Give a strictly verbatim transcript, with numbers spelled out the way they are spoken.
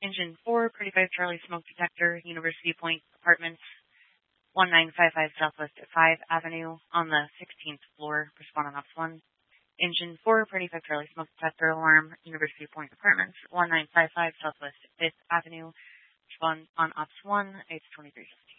Engine four, Pretty Five Charlie Smoke Detector, University Point Apartments, one nine five five Southwest five Avenue on the sixteenth floor. Respond on Ops one. Engine four, Pretty Five Charlie Smoke Detector Alarm, University Point Apartments, one nine five five Southwest fifth Avenue. Respond on Ops one, eight twenty-three fifteen.